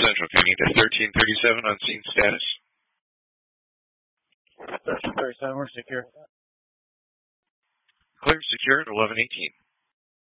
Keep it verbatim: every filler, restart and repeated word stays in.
Central, coming to thirteen thirty-seven on scene status. thirteen thirty-seven, we're secure. Clear, secure at eleven eighteen.